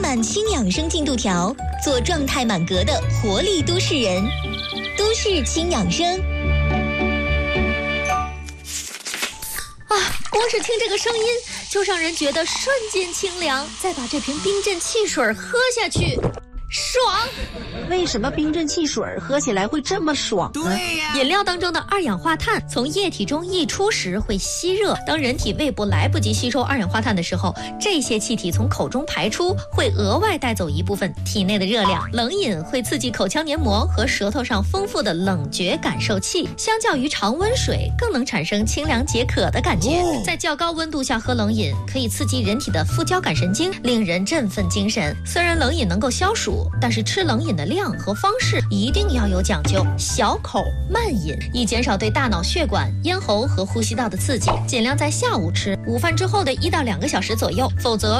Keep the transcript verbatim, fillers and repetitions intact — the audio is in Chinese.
满轻养生进度条，做状态满格的活力都市人。都市轻养生。 啊，光是听这个声音就让人觉得瞬间清凉，再把这瓶冰镇汽水喝下去，爽！ 为什么冰镇汽水喝起来会这么爽呢？ 对呀， 饮料当中的二氧化碳从液体中溢出时会吸热，当人体胃部来不及吸收二氧化碳的时候，这些气体从口中排出，会额外带走一部分体内的热量。冷饮会刺激口腔黏膜和舌头上丰富的冷觉感受器，相较于常温水更能产生清凉解渴的感觉。哦、在较高温度下喝冷饮，可以刺激人体的副交感神经，令人振奋精神。虽然冷饮能够消暑，但是吃冷饮的量和方式一定要有讲究，小口慢饮，以减少对大脑血管、咽喉和呼吸道的刺激。尽量在下午吃，午饭之后的一到两个小时左右，否则